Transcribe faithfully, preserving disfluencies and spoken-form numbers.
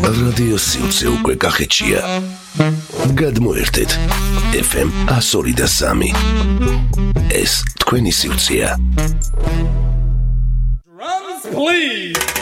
რადიო სიუცე უკვე კახეთშია. გადმოერთეთ ეფ ემ one oh three. ეს თქვენი სიუცეა. Drums please.